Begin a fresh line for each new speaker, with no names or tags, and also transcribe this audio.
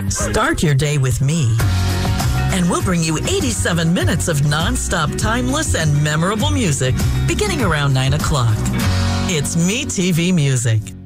Start your day with me, and we'll bring you 87 minutes of nonstop, timeless, and memorable music beginning around 9 o'clock. It's Me TV Music.